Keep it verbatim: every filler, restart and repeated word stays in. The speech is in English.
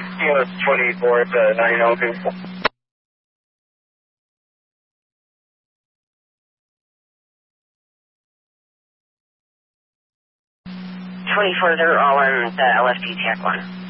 U S twenty-four to nine oh two. twenty-four, they're all in the L F D Tech one.